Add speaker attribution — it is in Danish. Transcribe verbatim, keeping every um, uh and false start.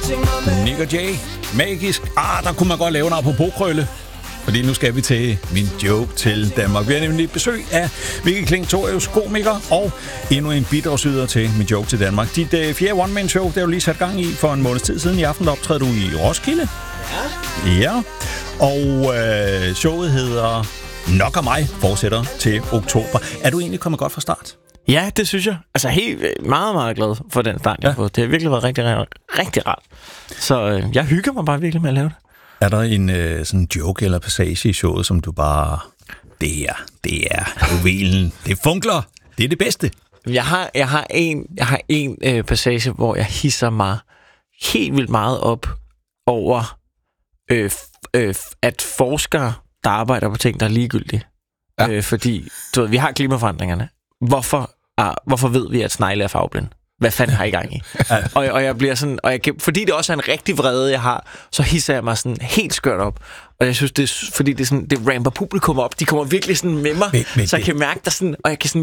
Speaker 1: Nick og Jay, magisk. Ah, der kunne man godt lave en apropos-krølle. Fordi nu skal vi til min joke til Danmark. Vi har nemlig besøg af Mikkel Klintorius, komiker, og endnu en bidragsyder til min joke til Danmark. Dit uh, fjerde one-man-show, det har du lige sat gang i for en måneds tid siden. I aften optræder du i Roskilde. Ja. Ja. Og uh, showet hedder Nok af mig, fortsætter til oktober. Er du egentlig kommet godt fra start?
Speaker 2: Ja, det synes jeg. Altså helt meget, meget glad for den start, jeg har fået. Det har virkelig været rigtig, rigtig, rigtig rart. Så øh, jeg hygger mig bare virkelig med at lave det.
Speaker 1: Er der en øh, sådan joke eller passage i showet, som du bare... Det er, det er juvelen. Det funkler. Det er det bedste.
Speaker 2: Jeg har, jeg har en, jeg har en øh, passage, hvor jeg hisser mig helt vildt meget op over, øh, øh, at forskere, der arbejder på ting, der er ligegyldige. Ja. Øh, fordi, du ved, vi har klimaforandringerne. Hvorfor, ah, hvorfor ved vi, at snegle er farveblind? Hvad fanden har I gang i? Ja. Og, og jeg bliver sådan, og jeg, fordi det også er en rigtig vrede, jeg har, så hisser jeg mig sådan helt skørt op. Og jeg synes, det er, fordi det, er sådan, det ramper publikum op. De kommer virkelig sådan med mig, men, men så jeg det... kan mærke der sådan, og jeg kan sådan